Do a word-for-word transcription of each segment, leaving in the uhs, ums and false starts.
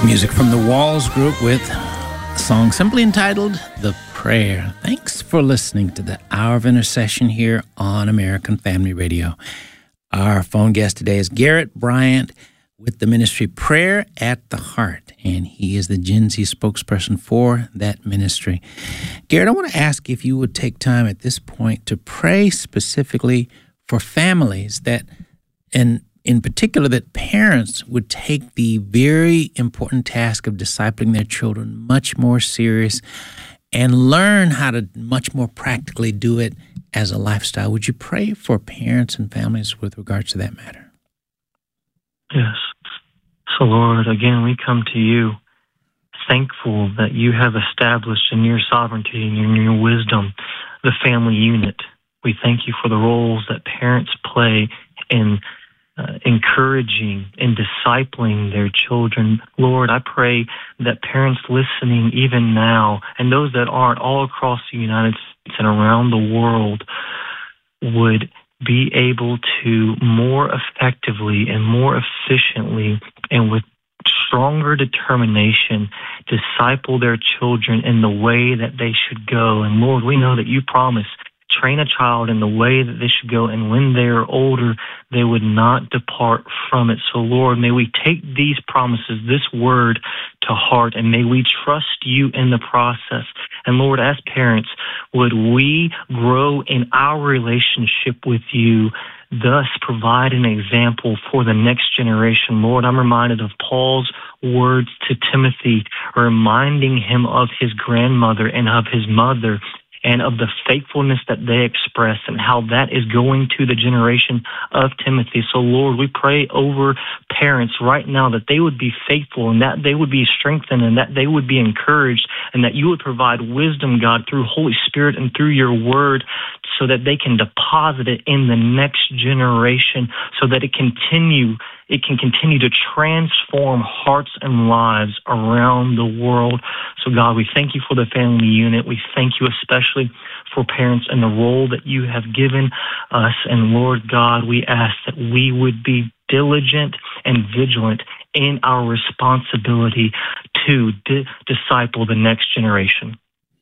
Music from the Walls Group with a song simply entitled The Prayer. Thanks for listening to the Hour of Intercession here on American Family Radio. Our phone guest today is Garrett Bryant with the ministry Prayer at the Heart, and he is the Gen Z spokesperson for that ministry. Garrett, I want to ask if you would take time at this point to pray specifically for families that, and in particular, that parents would take the very important task of discipling their children much more serious and learn how to much more practically do it as a lifestyle. Would you pray for parents and families with regards to that matter? Yes. So, Lord, again, we come to you thankful that you have established in your sovereignty and in your wisdom the family unit. We thank you for the roles that parents play in Uh, encouraging and discipling their children. Lord, I pray that parents listening even now, and those that aren't all across the United States and around the world, would be able to more effectively and more efficiently and with stronger determination disciple their children in the way that they should go. And Lord, we know that you promise train a child in the way that they should go, and when they're older, they would not depart from it. So, Lord, may we take these promises, this word, to heart, and may we trust you in the process. And, Lord, as parents, would we grow in our relationship with you, thus provide an example for the next generation. Lord, I'm reminded of Paul's words to Timothy, reminding him of his grandmother and of his mother, and of the faithfulness that they express and how that is going to the generation of Timothy. So, Lord, we pray over parents right now that they would be faithful and that they would be strengthened and that they would be encouraged and that you would provide wisdom, God, through Holy Spirit and through your word so that they can deposit it in the next generation so that it continue it can continue to transform hearts and lives around the world. So, God, we thank you for the family unit. We thank you especially for parents and the role that you have given us. And, Lord God, we ask that we would be diligent and vigilant in our responsibility to di- disciple the next generation.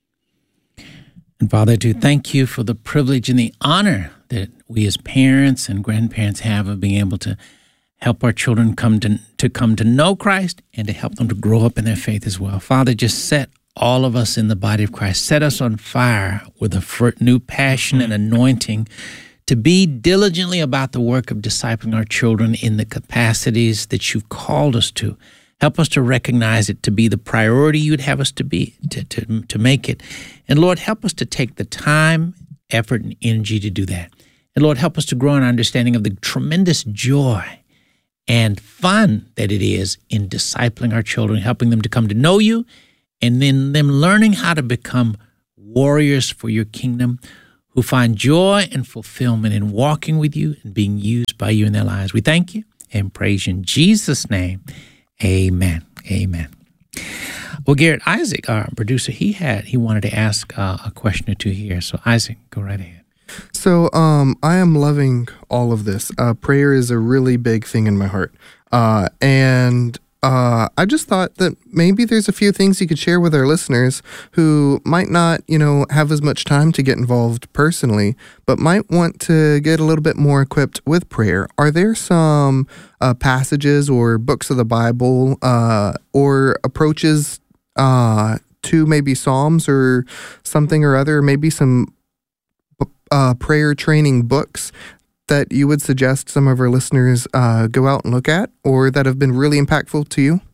And, Father, I do thank you for the privilege and the honor that we as parents and grandparents have of being able to help our children come to, to come to know Christ and to help them to grow up in their faith as well. Father, just set all of us in the body of Christ, set us on fire with a new passion and anointing to be diligently about the work of discipling our children in the capacities that you've called us to. Help us to recognize it to be the priority you'd have us to be, to, to, to make it. And Lord, help us to take the time, effort, and energy to do that. And Lord, help us to grow in our understanding of the tremendous joy and fun that it is in discipling our children, helping them to come to know you, and then them learning how to become warriors for your kingdom who find joy and fulfillment in walking with you and being used by you in their lives. We thank you and praise you in Jesus' name. Amen. Amen. Well, Garrett, Isaac, our producer, he had he wanted to ask uh, a question or two here. So, Isaac, go right ahead. So um, I am loving all of this. Uh, prayer is a really big thing in my heart. Uh, and uh, I just thought that maybe there's a few things you could share with our listeners who might not, you know, have as much time to get involved personally, but might want to get a little bit more equipped with prayer. Are there some uh, passages or books of the Bible uh, or approaches uh, to maybe Psalms or something or other, maybe some Uh, prayer training books that you would suggest some of our listeners uh, go out and look at, or that have been really impactful to you?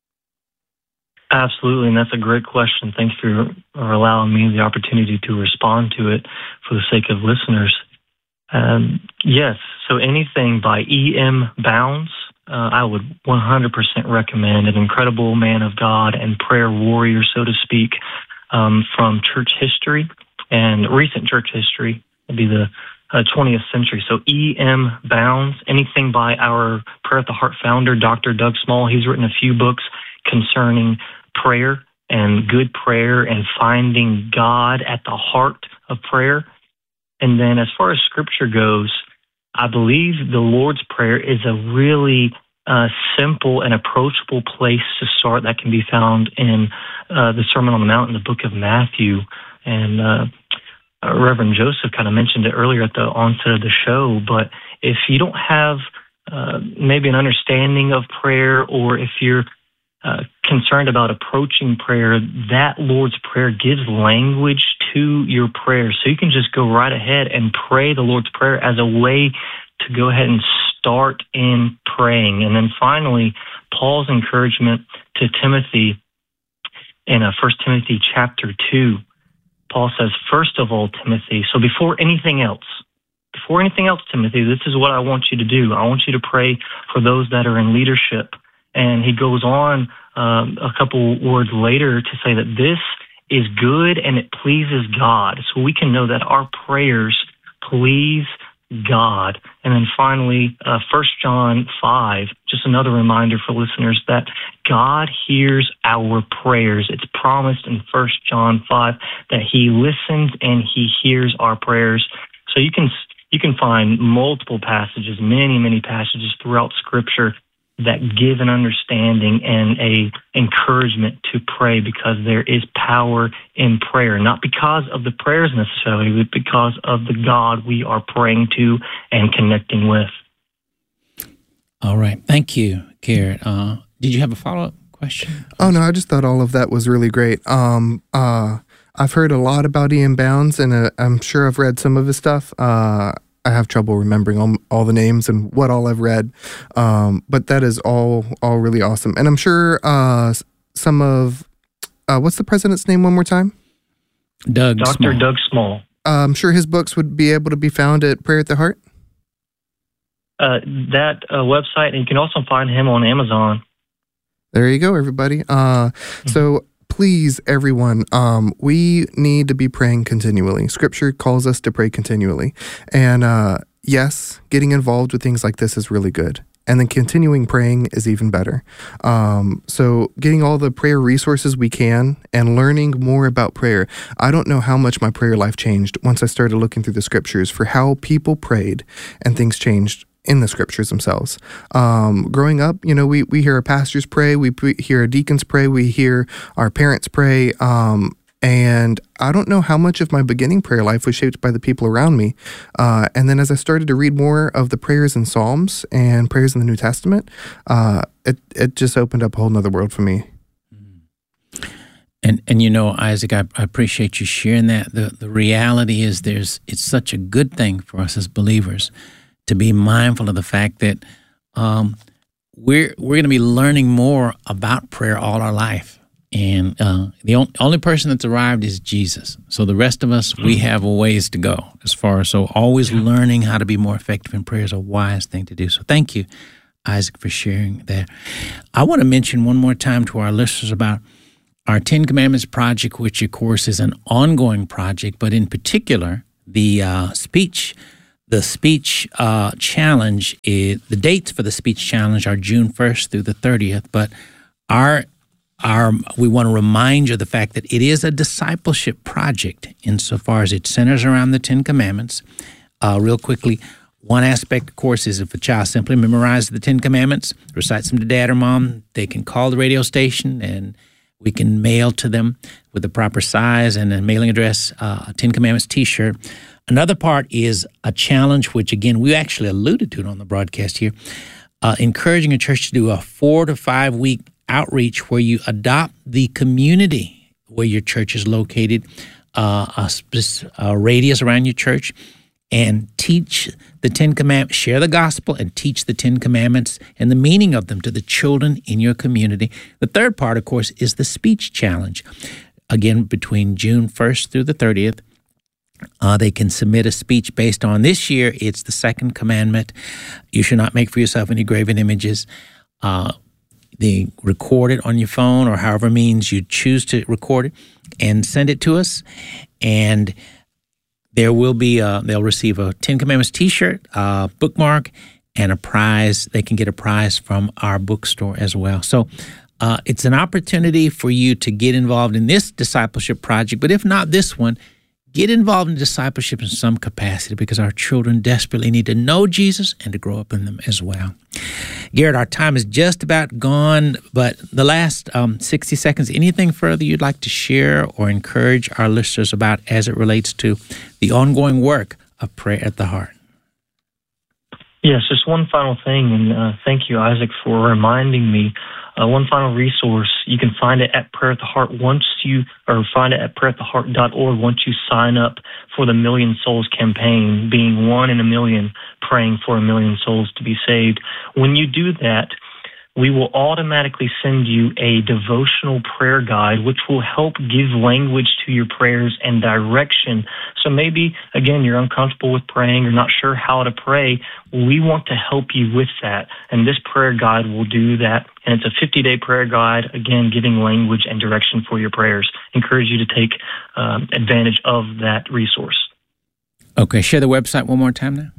Absolutely, and that's a great question. Thanks for allowing me the opportunity to respond to it for the sake of listeners. Um, yes, so anything by E M Bounds, uh, I would one hundred percent recommend. An incredible man of God and prayer warrior, so to speak, um, from church history and recent church history. It'd be the uh, twentieth century. So E M Bounds, anything by our Prayer at the Heart founder, Doctor Doug Small. He's written a few books concerning prayer and good prayer and finding God at the heart of prayer. And then as far as Scripture goes, I believe the Lord's Prayer is a really uh, simple and approachable place to start that can be found in uh, the Sermon on the Mount in the book of Matthew. And uh, uh, Reverend Joseph kind of mentioned it earlier at the onset of the show, but if you don't have uh, maybe an understanding of prayer, or if you're uh, concerned about approaching prayer, that Lord's Prayer gives language to your prayer. So you can just go right ahead and pray the Lord's Prayer as a way to go ahead and start in praying. And then finally, Paul's encouragement to Timothy in uh, First Timothy chapter two. Paul says, first of all, Timothy, so before anything else, before anything else, Timothy, this is what I want you to do. I want you to pray for those that are in leadership. And he goes on um, a couple words later to say that this is good and it pleases God. So we can know that our prayers please God. And then finally, uh, First John five, just another reminder for listeners that God hears our prayers. It's promised in First John five that he listens and he hears our prayers. So you can you can find multiple passages, many, many passages throughout Scripture that give an understanding and a encouragement to pray, because there is power in prayer, not because of the prayers necessarily, but because of the God we are praying to and connecting with. All right. Thank you, Garrett. Uh, did you have a follow-up question? Oh, no, I just thought all of that was really great. Um, uh, I've heard a lot about Ian Bounds, and uh, I'm sure I've read some of his stuff. Uh, I have trouble remembering all, all the names and what all I've read, um, but that is all all really awesome. And I'm sure uh, some of, uh, what's the president's name one more time? Doug Doctor Small. Doug Small. Uh, I'm sure his books would be able to be found at Prayer at the Heart. Uh, that uh, website, and you can also find him on Amazon. There you go, everybody. Uh, mm-hmm. So please, everyone, um, we need to be praying continually. Scripture calls us to pray continually. And uh, yes, getting involved with things like this is really good. And then continuing praying is even better. Um, so getting all the prayer resources we can and learning more about prayer. I don't know how much my prayer life changed once I started looking through the Scriptures for how people prayed and things changed in the Scriptures themselves. Um, growing up, you know, we, we hear our pastors pray, we pre- hear our deacons pray, we hear our parents pray, um, and I don't know how much of my beginning prayer life was shaped by the people around me. Uh, and then as I started to read more of the prayers in Psalms and prayers in the New Testament, uh, it, it just opened up a whole nother world for me. And and you know, Isaac, I, I appreciate you sharing that. The the reality is there's it's such a good thing for us as believers to be mindful of the fact that um, we're we're going to be learning more about prayer all our life, and uh, the on, only person that's arrived is Jesus. So the rest of us, we have a ways to go as far as so always learning how to be more effective in prayer is a wise thing to do. So thank you, Isaac, for sharing that. I want to mention one more time to our listeners about our Ten Commandments project, which of course is an ongoing project, but in particular the uh, speech. The speech uh, challenge, is, the dates for the speech challenge are June first through the thirtieth, but our our we want to remind you of the fact that it is a discipleship project insofar as it centers around the Ten Commandments. Uh, real quickly, one aspect, of course, is if a child simply memorizes the Ten Commandments, recites them to dad or mom, they can call the radio station and we can mail to them with the proper size and a mailing address, uh, a Ten Commandments T-shirt. Another part is a challenge, which, again, we actually alluded to it on the broadcast here, uh, encouraging a church to do a four to five week outreach where you adopt the community where your church is located, uh, a, sp- a radius around your church, and teach the Ten Commandments, share the gospel and teach the Ten Commandments and the meaning of them to the children in your community. The third part, of course, is the speech challenge. Again, between June first through the thirtieth, Uh, they can submit a speech based on, this year, it's the second commandment. You should not make for yourself any graven images. Uh, they record it on your phone or however means you choose to record it and send it to us. And there will be, a, they'll receive a Ten Commandments T-shirt, a bookmark, and a prize. They can get a prize from our bookstore as well. So uh, it's an opportunity for you to get involved in this discipleship project. But if not this one, get involved in discipleship in some capacity, because our children desperately need to know Jesus and to grow up in them as well. Garrett, our time is just about gone, but the last um, sixty seconds, anything further you'd like to share or encourage our listeners about as it relates to the ongoing work of Prayer at the Heart? Yes, just one final thing, and uh, thank you, Isaac, for reminding me. Uh, one final resource, you can find it at Prayer at the Heart once you, or find it at prayer at the heart dot org once you sign up for the Million Souls campaign, being one in a million, praying for a million souls to be saved. When you do that, we will automatically send you a devotional prayer guide, which will help give language to your prayers and direction. So maybe, again, you're uncomfortable with praying, you're not sure how to pray. We want to help you with that. And this prayer guide will do that. And it's a fifty-day prayer guide, again, giving language and direction for your prayers. Encourage you to take um, advantage of that resource. Okay, share the website one more time now.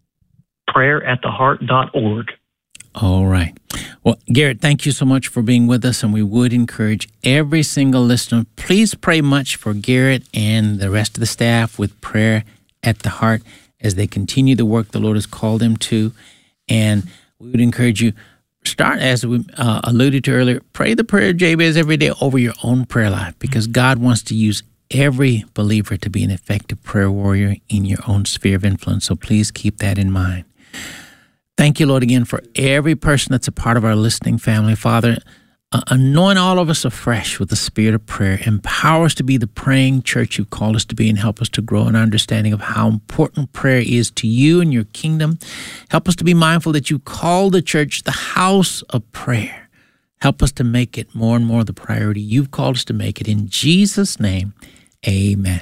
prayer at the heart dot org. All right. Well, Garrett, thank you so much for being with us, and we would encourage every single listener, please pray much for Garrett and the rest of the staff with Prayer at the Heart as they continue the work the Lord has called them to. And we would encourage you, start, as we uh, alluded to earlier, pray the prayer of Jabez every day over your own prayer life, because God wants to use every believer to be an effective prayer warrior in your own sphere of influence. So please keep that in mind. Thank you, Lord, again for every person that's a part of our listening family. Father, uh, anoint all of us afresh with the spirit of prayer. Empower us to be the praying church you've called us to be, and help us to grow in our understanding of how important prayer is to you and your kingdom. Help us to be mindful that you call the church the house of prayer. Help us to make it more and more the priority you've called us to make it. In Jesus' name, amen.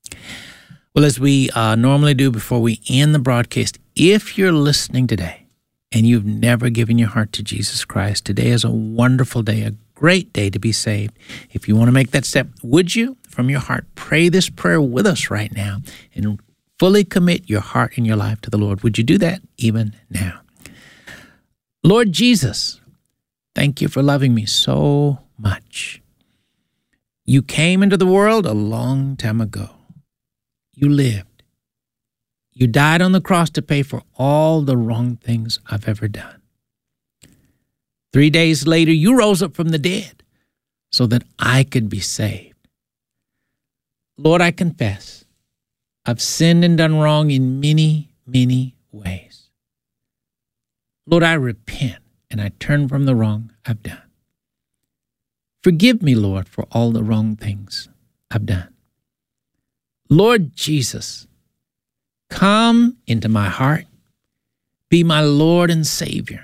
Well, as we uh, normally do before we end the broadcast, if you're listening today and you've never given your heart to Jesus Christ, today is a wonderful day, a great day to be saved. If you want to make that step, would you, from your heart, pray this prayer with us right now and fully commit your heart and your life to the Lord? Would you do that even now? Lord Jesus, thank you for loving me so much. You came into the world a long time ago. You lived. You died on the cross to pay for all the wrong things I've ever done. Three days later, you rose up from the dead so that I could be saved. Lord, I confess I've sinned and done wrong in many, many ways. Lord, I repent and I turn from the wrong I've done. Forgive me, Lord, for all the wrong things I've done. Lord Jesus, come into my heart. Be my Lord and Savior.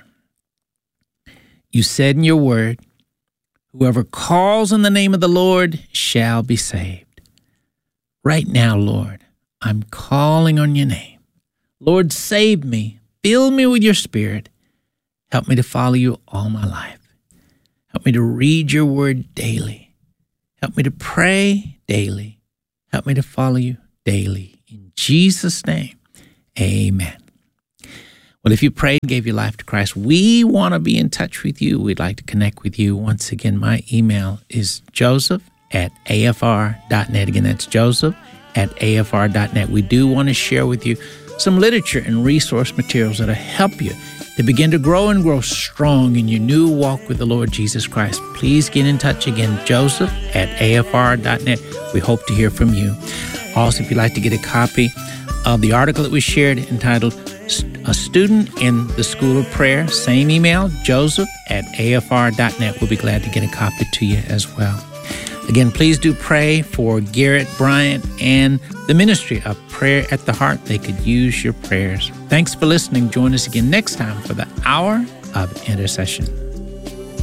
You said in your word, whoever calls on the name of the Lord shall be saved. Right now, Lord, I'm calling on your name. Lord, save me. Fill me with your spirit. Help me to follow you all my life. Help me to read your word daily. Help me to pray daily. Help me to follow you daily. In Jesus' name, amen. Well, if you prayed and gave your life to Christ, we want to be in touch with you. We'd like to connect with you. Once again, my email is joseph at a f r dot net. Again, that's joseph at a f r dot net. We do want to share with you some literature and resource materials that'll help you to begin to grow and grow strong in your new walk with the Lord Jesus Christ. Please get in touch again, joseph at a f r dot net. We hope to hear from you. Also, if you'd like to get a copy of the article that we shared entitled A Student in the School of Prayer, same email, joseph at a f r dot net. We'll be glad to get a copy to you as well. Again, please do pray for Garrett Bryant and the ministry of Prayer at the Heart. They could use your prayers. Thanks for listening. Join us again next time for the Hour of Intercession.